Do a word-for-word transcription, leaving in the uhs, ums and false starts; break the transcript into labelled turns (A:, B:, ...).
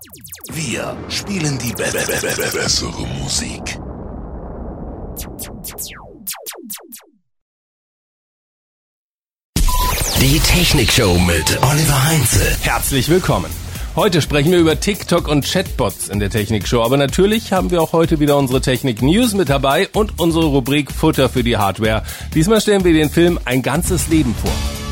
A: Wir spielen die be- be- be- be- bessere Musik. Die Technik-Show mit Oliver Heinze.
B: Herzlich willkommen. Heute sprechen wir über TikTok und Chatbots in der Technik-Show. Aber natürlich haben wir auch heute wieder unsere Technik-News mit dabei und unsere Rubrik Futter für die Hardware. Diesmal stellen wir den Film Ein ganzes Leben vor.